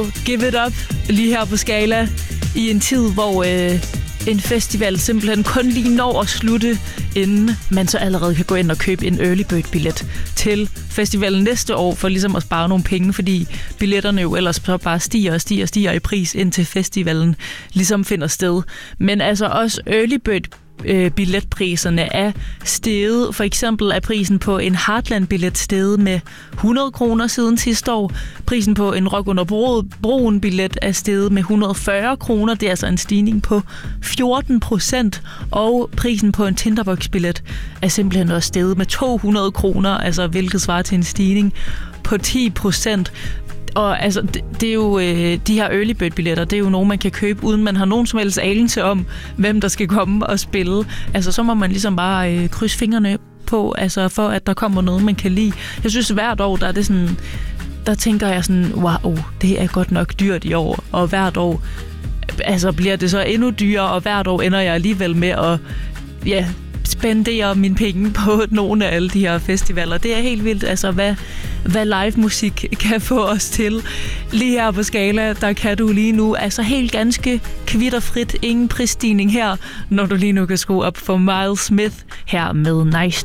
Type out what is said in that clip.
Give it up lige her på Skala i en tid, hvor en festival simpelthen kun lige når at slutte, inden man så allerede kan gå ind og købe en early bird billet til festivalen næste år, for ligesom at spare nogle penge, fordi billetterne jo ellers så bare stiger i pris, indtil festivalen ligesom finder sted. Men altså også early bird billetpriserne er steget. For eksempel er prisen på en Heartland-billet steget med 100 kroner siden sidste år. Prisen på en Rock under broen-billet er steget med 140 kroner. Det er altså en stigning på 14%. Og prisen på en Tinderbox-billet er simpelthen også steget med 200 kroner, altså hvilket svarer til en stigning på 10%. Og altså, det er jo de her early bird billetter, det er jo nogen, man kan købe, uden man har nogen som helst anelse om, hvem der skal komme og spille. Altså, så må man ligesom bare krydse fingrene på, altså for at der kommer noget, man kan lide. Jeg synes, hvert år, der er det sådan, der tænker jeg sådan, wow, det er godt nok dyrt i år. Og hvert år, altså bliver det så endnu dyrere, og hvert år ender jeg alligevel med at, spendere mine penge på nogle af alle de her festivaler. Det er helt vildt, altså hvad live musik kan få os til. Lige her på Skala, der kan du lige nu, altså helt ganske kvitterfrit, ingen prisstigning her, når du lige nu kan skrue op for Miles Smith her med Nice.